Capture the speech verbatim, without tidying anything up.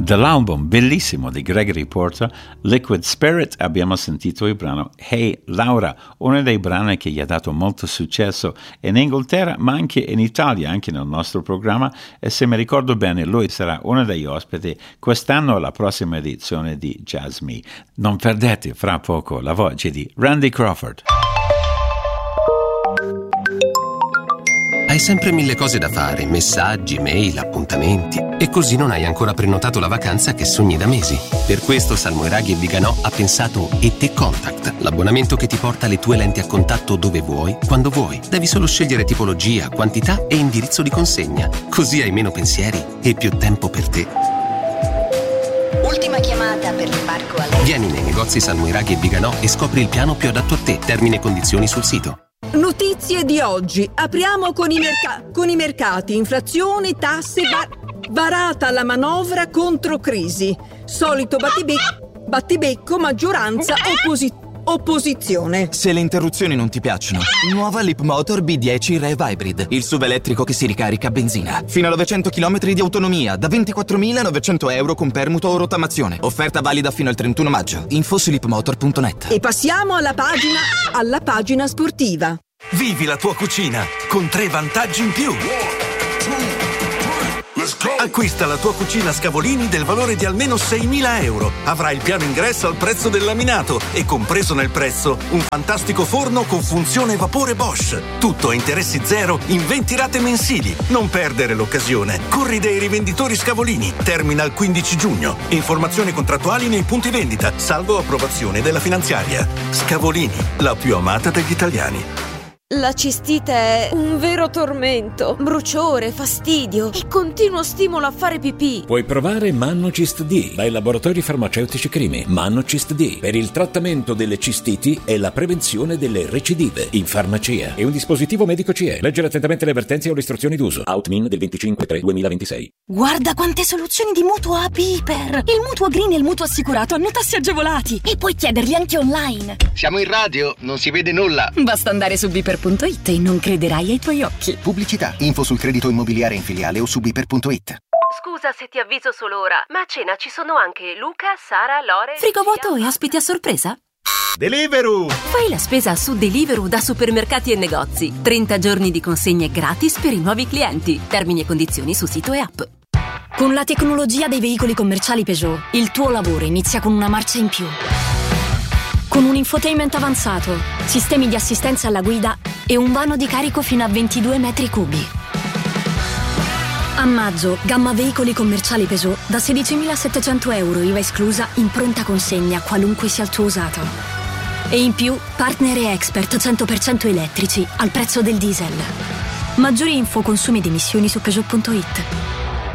Dall'album bellissimo di Gregory Porter, Liquid Spirit, abbiamo sentito il brano Hey Laura, uno dei brani che gli ha dato molto successo in Inghilterra, ma anche in Italia, anche nel nostro programma, e se mi ricordo bene lui sarà uno degli ospiti quest'anno alla prossima edizione di Jazz Me. Non perdete fra poco la voce di Randy Crawford. Hai sempre mille cose da fare, messaggi, mail, appuntamenti, e così non hai ancora prenotato la vacanza che sogni da mesi. Per questo Salmoiraghi e Viganò ha pensato E T Contact, l'abbonamento che ti porta le tue lenti a contatto dove vuoi, quando vuoi. Devi solo scegliere tipologia, quantità e indirizzo di consegna. Così hai meno pensieri e più tempo per te. Ultima chiamata per l'imbarco a lei. Vieni nei negozi Salmoiraghi e Viganò e scopri il piano più adatto a te. Termini e condizioni sul sito. Notizie di oggi. Apriamo con i, merca- con i mercati. Inflazione, tasse, va- varata la manovra contro crisi. Solito battibe- battibecco, maggioranza, opposi- opposizione. Se le interruzioni non ti piacciono, nuova Leapmotor B dieci Rev Hybrid, il S U V elettrico che si ricarica a benzina. Fino a novecento chilometri di autonomia, da ventiquattromilanovecento euro con permuto o rottamazione. Offerta valida fino al trentuno maggio. Info su leapmotor punto net. E passiamo alla pagina, alla pagina sportiva. Vivi la tua cucina con tre vantaggi in più. Acquista la tua cucina Scavolini del valore di almeno seimila euro. Avrai il piano ingresso al prezzo del laminato e compreso nel prezzo un fantastico forno con funzione vapore Bosch. Tutto a interessi zero in venti rate mensili. Non perdere l'occasione. Corri dai rivenditori Scavolini. Termina il quindici giugno. Informazioni contrattuali nei punti vendita, salvo approvazione della finanziaria. Scavolini, la più amata degli italiani. La cistite è un vero tormento, bruciore, fastidio e continuo stimolo a fare pipì. Puoi provare Mannocist D dai laboratori farmaceutici Crimi. Mannocist D per il trattamento delle cistiti e la prevenzione delle recidive in farmacia. È un dispositivo medico C E. Leggere attentamente le avvertenze o le istruzioni d'uso. Outmin del venticinque tre duemilaventisei. Guarda quante soluzioni di mutuo a Piper. Il mutuo green e il mutuo assicurato hanno tassi agevolati e puoi chiederli anche online. Siamo in radio, non si vede nulla. Basta andare su Piper punto it e non crederai ai tuoi occhi. Pubblicità. Info sul credito immobiliare in filiale o su Biper punto it. Scusa se ti avviso solo ora, ma a cena ci sono anche Luca, Sara, Lore... Frigo vuoto e ospiti a sorpresa? Deliveroo! Fai la spesa su Deliveroo da supermercati e negozi. trenta giorni di consegne gratis per i nuovi clienti. Termini e condizioni su sito e app. Con la tecnologia dei veicoli commerciali Peugeot, il tuo lavoro inizia con una marcia in più. Con un infotainment avanzato, sistemi di assistenza alla guida e un vano di carico fino a ventidue metri cubi. A maggio, gamma veicoli commerciali Peugeot da sedicimilasettecento euro I V A esclusa in pronta consegna qualunque sia il tuo usato. E in più, partner e expert cento per cento elettrici al prezzo del diesel. Maggiori info, consumi ed emissioni su Peugeot punto it.